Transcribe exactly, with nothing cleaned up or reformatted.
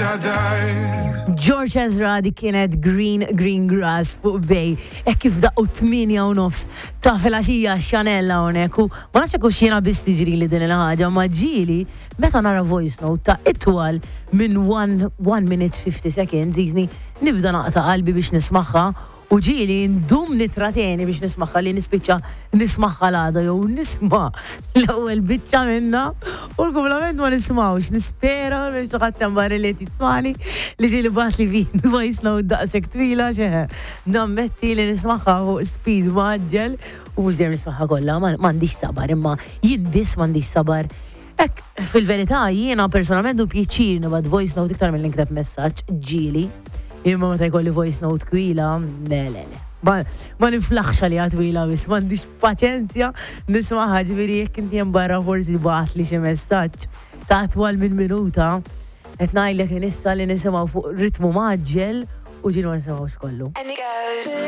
George Ezra di kienet Green Green Grass fuq bej. E kif daqqu tminja u nofs ta' filaxija xanella unek. U ma nafx kux jiena biss tiġri li din il-ħaġa, ma ġili meta nara voice note ta' itwal minn one minute fifty seconds jizni nibda naqta' qalbi biex nismaħħa u ġili ndum nitrateni biex nismaħħa li nispiċċa nismaħħa l-għada jew nisma' l-ewwel biċċa minna u l-kumplament ma nismawx. Nispera biex taħattem barri li tismani li ġili bat li fin voice note daqsek twila xeħe. Nammetti li nismaħħa fuq speed maġġel u mhux dejjem nismaħħa kollha, m'għandix sabar imma jien biss m'għandix sabar. Ek, fil-verità jiena personalment du pjaċir nibgħat voice note iktar mill-inktab messaġġ ġili. Imma meta jkolli voice note twila, le le le. Ma niflaħx li twila biss, m'għandix paċenzja nismaħħa ġifieri jekk inti hemm barra forsi bagħat li xi messaġġ ta' twal minn minuta qed ngħidlek issa li nisimgħu fuq ritmu maġġel u ġieli ma nisimgħux kollu.